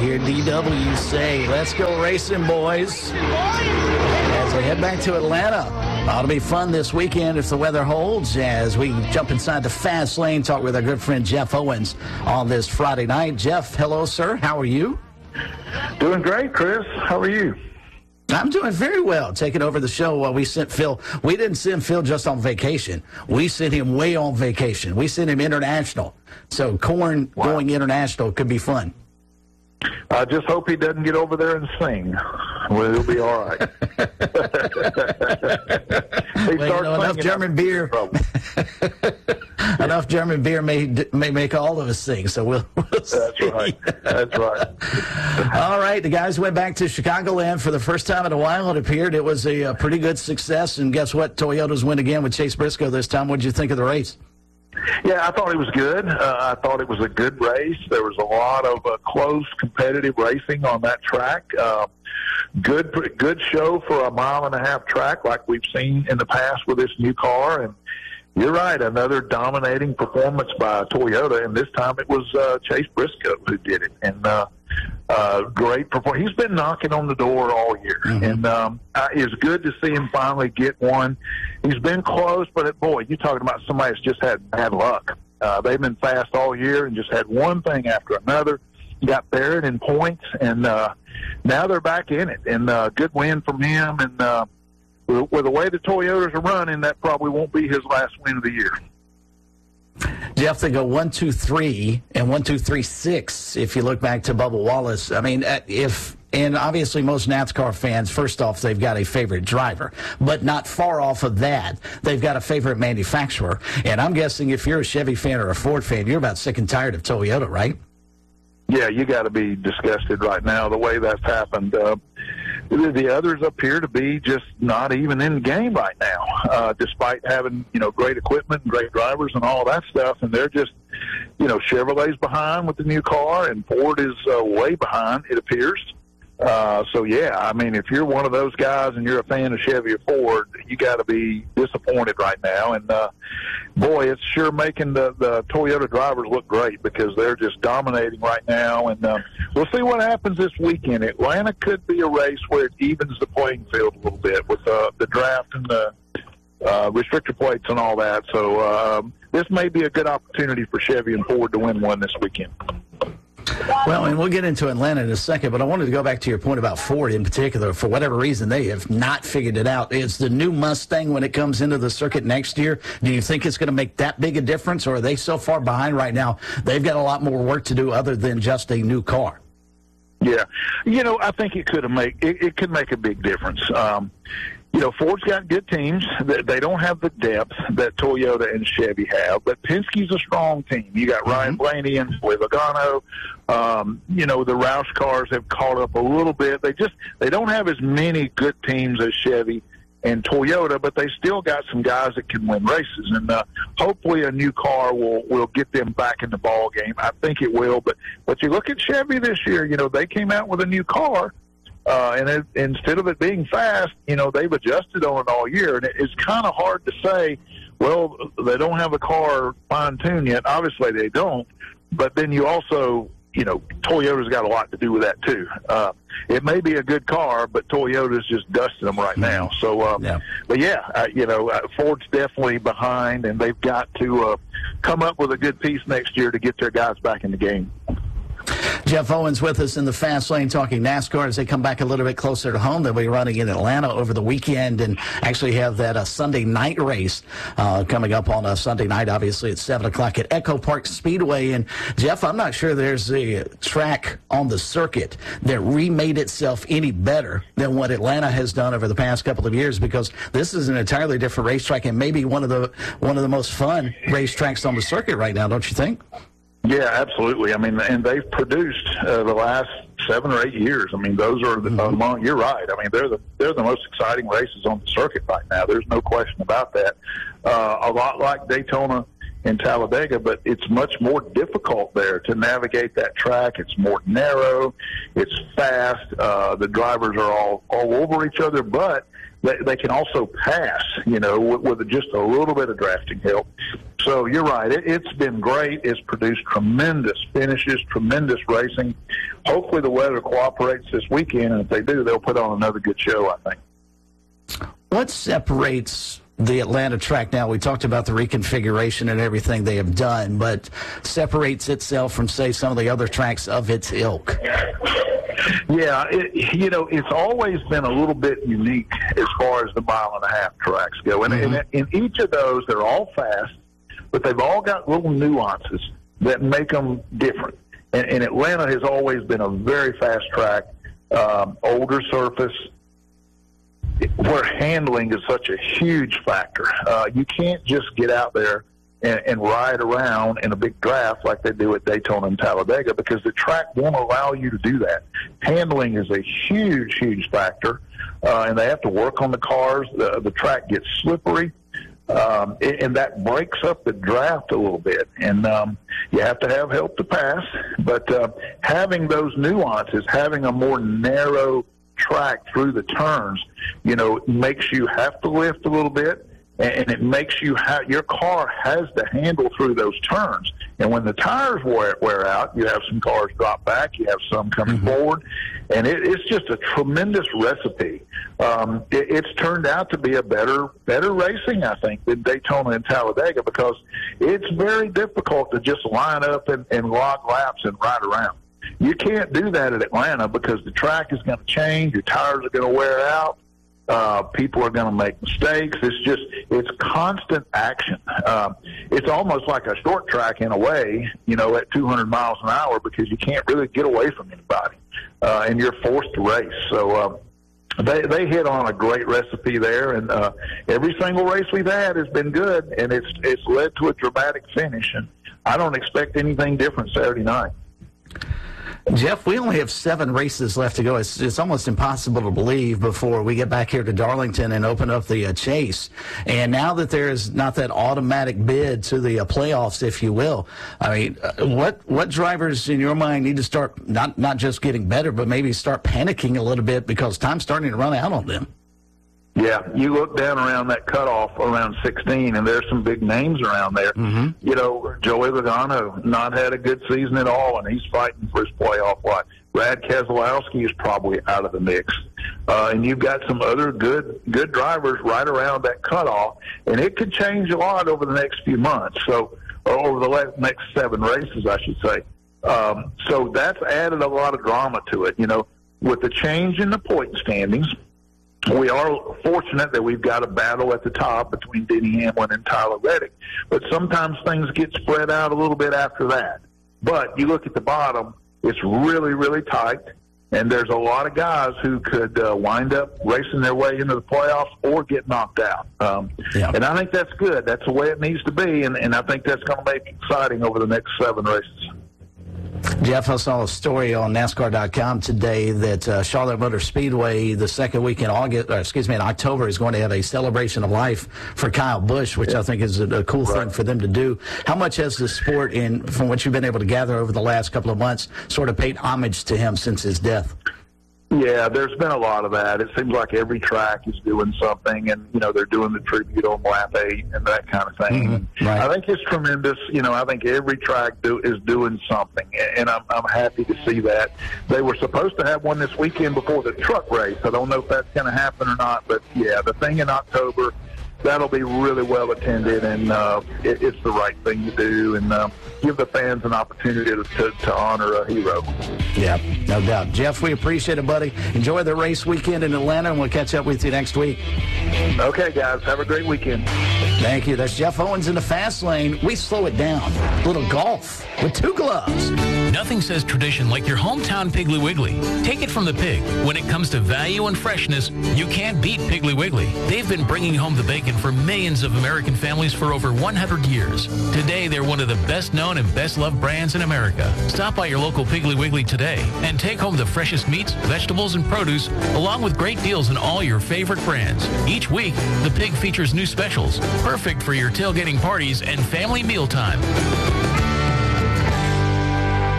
hear DW say, let's go racing, boys. As they head back to Atlanta. Ought to be fun this weekend if the weather holds as we jump inside the fast lane, talk with our good friend Jeff Owens on this Friday night. Jeff, hello, sir. How are you? Doing great, Chris. How are you? I'm doing very well. Taking over the show while we sent Phil. We didn't send Phil just on vacation. We sent him way on vacation. We sent him international. So Corn going international could be fun. I just hope he doesn't get over there and sing. Well, he'll be all right. Enough German beer. Enough German beer may make all of us sing. So we'll see. That's right. That's right. All right. The guys went back to Chicagoland for the first time in a while. It appeared it was a pretty good success. And guess what? Toyota's win again with Chase Briscoe this time. What did you think of the race? Yeah, I thought it was good. I thought it was a good race. There was a lot of close, competitive racing on that track. Good show for a mile-and-a-half track like we've seen in the past with this new car. And you're right, another dominating performance by Toyota, and this time it was Chase Briscoe who did it. And great performance. He's been knocking on the door all year, and it's good to see him finally get one. He's been close, but boy, you're talking about somebody that's just had bad luck. They've been fast all year and just had one thing after another. Got buried in points, and now they're back in it. And good win from him. And with the way the Toyotas are running, that probably won't be his last win of the year. Jeff, they go 1, 2, 3, and 1, 2, 3, 6. If you look back to Bubba Wallace, I mean, and obviously most NASCAR fans, first off, they've got a favorite driver, but not far off of that, they've got a favorite manufacturer. And I'm guessing if you're a Chevy fan or a Ford fan, you're about sick and tired of Toyota, right? Yeah, you got to be disgusted right now the way that's happened. The others appear to be just not even in the game right now, despite having, great equipment and great drivers and all that stuff. And they're just, Chevrolet's behind with the new car, and Ford is way behind, it appears. So, yeah, I mean, if you're one of those guys and you're a fan of Chevy or Ford, you got to be disappointed right now. And, boy, it's sure making the Toyota drivers look great because they're just dominating right now. And we'll see what happens this weekend. Atlanta could be a race where it evens the playing field a little bit with the draft and the restrictor plates and all that. So this may be a good opportunity for Chevy and Ford to win one this weekend. Well, and we'll get into Atlanta in a second, but I wanted to go back to your point about Ford in particular. For whatever reason, they have not figured it out. Is the new Mustang, when it comes into the circuit next year, do you think it's going to make that big a difference, or are they so far behind right now, they've got a lot more work to do other than just a new car? Yeah. I think it could make a big difference. Ford's got good teams. They don't have the depth that Toyota and Chevy have, but Penske's a strong team. You got Ryan Blaney and Joey Logano. The Roush cars have caught up a little bit. They don't have as many good teams as Chevy and Toyota, but they still got some guys that can win races. And hopefully a new car will get them back in the ball game. I think it will. But you look at Chevy this year, they came out with a new car. And instead of it being fast, they've adjusted on it all year. And it's kind of hard to say, well, they don't have a car fine-tuned yet. Obviously they don't. But then you also, Toyota's got a lot to do with that too. It may be a good car, but Toyota's just dusting them right now. So, but yeah, Ford's definitely behind, and they've got to come up with a good piece next year to get their guys back in the game. Jeff Owens with us in the fast lane talking NASCAR as they come back a little bit closer to home. They'll be running in Atlanta over the weekend and actually have that Sunday night race coming up on a Sunday night, obviously at 7 o'clock at Echo Park Speedway. And, Jeff, I'm not sure there's a track on the circuit that remade itself any better than what Atlanta has done over the past couple of years, because this is an entirely different racetrack and maybe one of the most fun racetracks on the circuit right now, don't you think? Yeah, absolutely. I mean, and they've produced the last 7 or 8 years. I mean, those are among. You're right. I mean, they're the most exciting races on the circuit right now. There's no question about that. A lot like Daytona and Talladega, but it's much more difficult there to navigate that track. It's more narrow. It's fast. The drivers are all over each other, but they can also pass, with just a little bit of drafting help. So you're right. It's been great. It's produced tremendous finishes, tremendous racing. Hopefully the weather cooperates this weekend, and if they do, they'll put on another good show, I think. What separates the Atlanta track now? We talked about the reconfiguration and everything they have done, but separates itself from, say, some of the other tracks of its ilk? Yeah, it's always been a little bit unique as far as the mile-and-a-half tracks go. And in each of those, they're all fast, but they've all got little nuances that make them different. And Atlanta has always been a very fast track, older surface, where handling is such a huge factor. You can't just get out there and ride around in a big draft like they do at Daytona and Talladega, because the track won't allow you to do that. Handling is a huge, huge factor, and they have to work on the cars. The track gets slippery, and that breaks up the draft a little bit. And you have to have help to pass, but having those nuances, having a more narrow track through the turns, makes you have to lift a little bit, and it makes your car has to handle through those turns. And when the tires wear out, you have some cars drop back, you have some coming forward, and it's just a tremendous recipe. It's turned out to be a better racing, I think, than Daytona and Talladega, because it's very difficult to just line up and log laps and ride around. You can't do that at Atlanta because the track is going to change, your tires are going to wear out. People are going to make mistakes. It's constant action. It's almost like a short track in a way, at 200 miles an hour, because you can't really get away from anybody, and you're forced to race. So they hit on a great recipe there, and every single race we've had has been good, and it's led to a dramatic finish. And I don't expect anything different Saturday night. Jeff, we only have 7 races left to go. It's almost impossible to believe before we get back here to Darlington and open up the chase. And now that there is not that automatic bid to the playoffs, if you will, I mean, what drivers in your mind need to start not just getting better, but maybe start panicking a little bit because time's starting to run out on them? Yeah, you look down around that cutoff around 16, and there's some big names around there. Joey Logano not had a good season at all, and he's fighting for his playoff lot. Brad Keselowski is probably out of the mix. And you've got some other good drivers right around that cutoff, and it could change a lot over the next few months. So, or over the next 7 races, I should say. So that's added a lot of drama to it. With the change in the point standings, we are fortunate that we've got a battle at the top between Denny Hamlin and Tyler Reddick, but sometimes things get spread out a little bit after that. But you look at the bottom, it's really, really tight, and there's a lot of guys who could wind up racing their way into the playoffs or get knocked out. And I think that's good. That's the way it needs to be, and I think that's going to make it exciting over the next 7 races. Jeff, I saw a story on NASCAR.com today that Charlotte Motor Speedway, the second week in October, is going to have a celebration of life for Kyle Busch, which I think is a cool thing for them to do. How much has the sport, from what you've been able to gather over the last couple of months, sort of paid homage to him since his death? Yeah, there's been a lot of that. It seems like every track is doing something, and, they're doing the tribute on lap 8 and that kind of thing. Right. I think it's tremendous. I think every track is doing something, and I'm happy to see that. They were supposed to have one this weekend before the truck race. I don't know if that's going to happen or not, but, yeah, the thing in October, that'll be really well attended, and it's the right thing to do, and give the fans an opportunity to honor a hero. Yeah, no doubt. Jeff, we appreciate it, buddy. Enjoy the race weekend in Atlanta, and we'll catch up with you next week. Okay, guys. Have a great weekend. Thank you. That's Jeff Owens in the fast lane. We slow it down. A little golf with 2 gloves. Nothing says tradition like your hometown Piggly Wiggly. Take it from the pig. When it comes to value and freshness, you can't beat Piggly Wiggly. They've been bringing home the bacon for millions of American families for over 100 years. Today, they're one of the best-known and best-loved brands in America. Stop by your local Piggly Wiggly today and take home the freshest meats, vegetables, and produce, along with great deals on all your favorite brands. Each week, the pig features new specials, perfect for your tailgating parties and family mealtime. Hey, Brand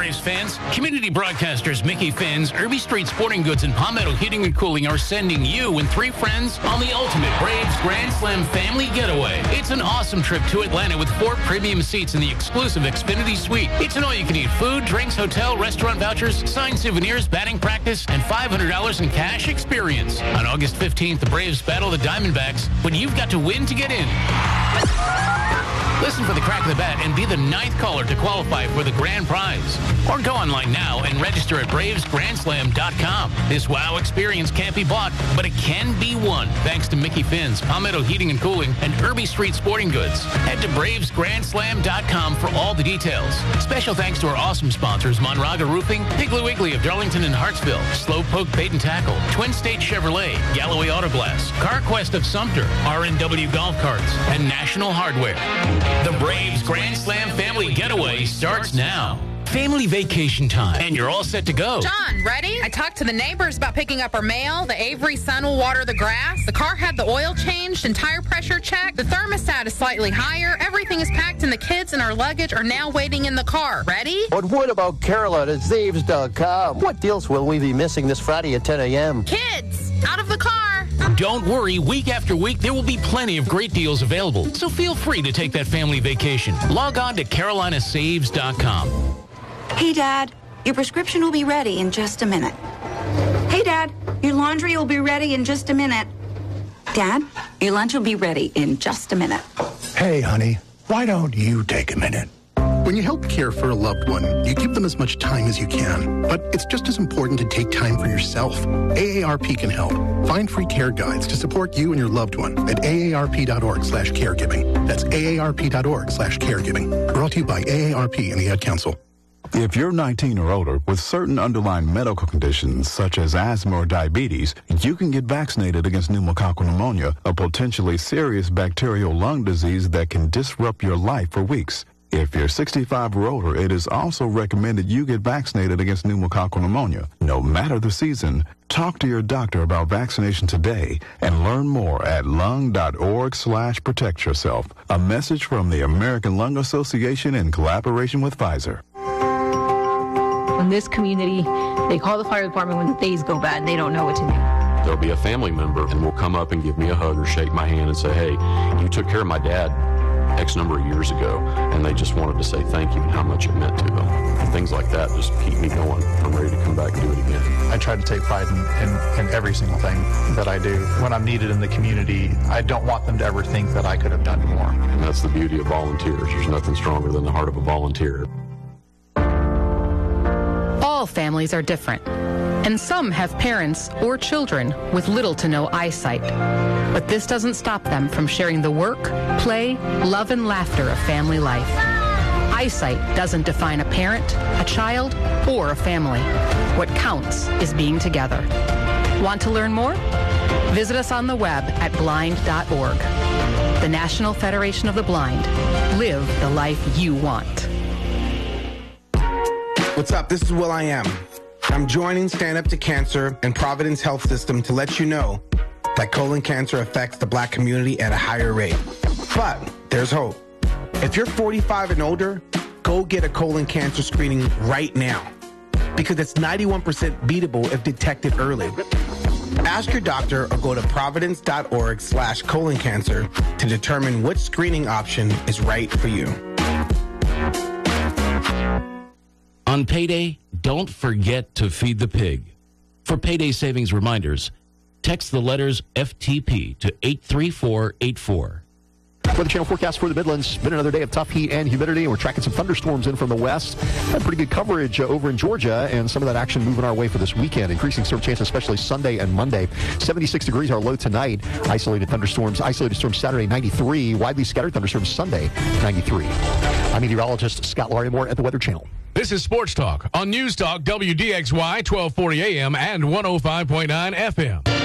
Braves fans. Community broadcasters Mickey Finn's, Irby Street Sporting Goods, and Palmetto Heating and Cooling are sending you and 3 friends on the ultimate Braves Grand Slam family getaway. It's an awesome trip to Atlanta with 4 premium seats in the exclusive Xfinity Suite. It's an all-you-can-eat food, drinks, hotel, restaurant vouchers, signed souvenirs, batting practice, and $500 in cash experience. On August 15th, the Braves battle the Diamondbacks, but you've got to win to get in. Listen for the crack of the bat and be the 9th caller to qualify for the grand prize. Or go online now and register at BravesGrandSlam.com. This wow experience can't be bought, but it can be won. Thanks to Mickey Finn's, Palmetto Heating and Cooling, and Irby Street Sporting Goods. Head to BravesGrandSlam.com for all the details. Special thanks to our awesome sponsors, Monraga Roofing, Piggly Wiggly of Darlington and Hartsville, Slowpoke Bait and Tackle, Twin State Chevrolet, Galloway Auto Glass, CarQuest of Sumter, RNW Golf Carts, and National Hardware. The Braves Grand Slam family getaway starts now. Family vacation time, and you're all set to go. John, ready? I talked to the neighbors about picking up our mail. The Avery son will water the grass. The car had the oil changed and tire pressure checked. The thermostat is slightly higher. Everything is packed, and the kids and our luggage are now waiting in the car. Ready? But what about Carolyn at Zaves.com? What deals will we be missing this Friday at 10 a.m.? Kids, out of the car. Don't worry, week after week, there will be plenty of great deals available. So feel free to take that family vacation. Log on to CarolinaSaves.com. Hey, Dad, your prescription will be ready in just a minute. Hey, Dad, your laundry will be ready in just a minute. Dad, your lunch will be ready in just a minute. Hey, honey, why don't you take a minute? When you help care for a loved one, you give them as much time as you can. But it's just as important to take time for yourself. AARP can help. Find free care guides to support you and your loved one at aarp.org/caregiving. That's aarp.org/caregiving. Brought to you by AARP and the Ad Council. If you're 19 or older with certain underlying medical conditions such as asthma or diabetes, you can get vaccinated against pneumococcal pneumonia, a potentially serious bacterial lung disease that can disrupt your life for weeks. If you're 65 or older, it is also recommended you get vaccinated against pneumococcal pneumonia. No matter the season, talk to your doctor about vaccination today and learn more at lung.org/protect yourself. A message from the American Lung Association in collaboration with Pfizer. In this community, they call the fire department when things go bad and they don't know what to do. There'll be a family member and will come up and give me a hug or shake my hand and say, hey, you took care of my dad X number of years ago, and they just wanted to say thank you and how much it meant to them. And things like that just keep me going. I'm ready to come back and do it again. I try to take pride in every single thing that I do. When I'm needed in the community, I don't want them to ever think that I could have done more. And that's the beauty of volunteers. There's nothing stronger than the heart of a volunteer. All families are different, and some have parents or children with little to no eyesight. But this doesn't stop them from sharing the work, play, love, and laughter of family life. Eyesight doesn't define a parent, a child, or a family. What counts is being together. Want to learn more? Visit us on the web at blind.org. The National Federation of the Blind. Live the life you want. What's up? This is will.i.am. I'm joining Stand Up to Cancer and Providence Health System to let you know that colon cancer affects the Black community at a higher rate. But there's hope. If you're 45 and older, go get a colon cancer screening right now, because it's 91% beatable if detected early. Ask your doctor or go to providence.org/colon cancer to determine which screening option is right for you. On payday, don't forget to feed the pig. For payday savings reminders, text the letters FTP to 83484. For the channel forecast for the Midlands, it's been another day of tough heat and humidity. We're tracking some thunderstorms in from the west. Had pretty good coverage over in Georgia, and some of that action moving our way for this weekend. Increasing storm chance, especially Sunday and Monday. 76 degrees our low tonight. Isolated storms Saturday, 93. Widely scattered thunderstorms Sunday, 93. I'm meteorologist Scott Larimore at the Weather Channel. This is Sports Talk on News Talk WDXY 1240 AM and 105.9 FM.